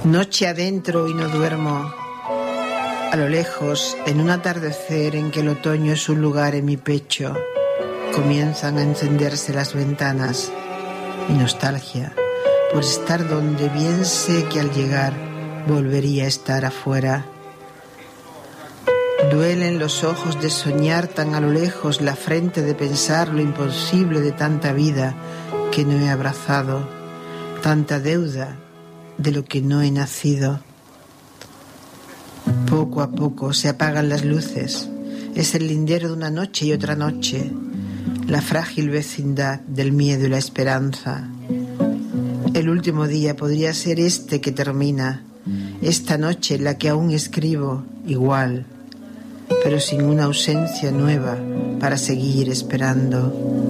Noche adentro y no duermo. A lo lejos, en un atardecer en que el otoño es un lugar en mi pecho, comienzan a encenderse las ventanas. Mi nostalgia por estar donde bien sé que al llegar volvería a estar afuera. Duelen los ojos de soñar tan a lo lejos, la frente de pensar lo imposible de tanta vida que no he abrazado, tanta deuda de lo que no he nacido. Poco a poco se apagan las luces. Es el lindero de una noche y otra noche, la frágil vecindad del miedo y la esperanza. El último día podría ser este que termina, esta noche en la que aún escribo igual, pero sin una ausencia nueva para seguir esperando.